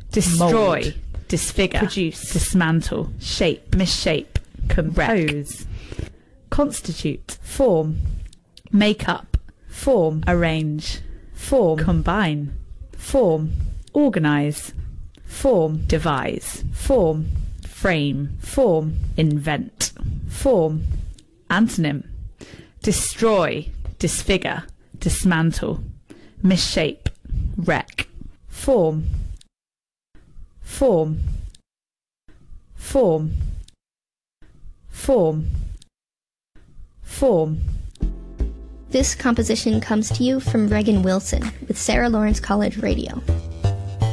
destroy, mould, disfigure, produce, dismantle, shape, misshape, compose, constitute, form, make up, form, arrange, form, combine, form, organize, form, devise, form, frame, form, invent. form, Antonym: destroy, disfigure, dismantle, misshape, wreck. form, form, form, form, form. This composition comes to you from Regan Wilson with Sarah Lawrence College Radio.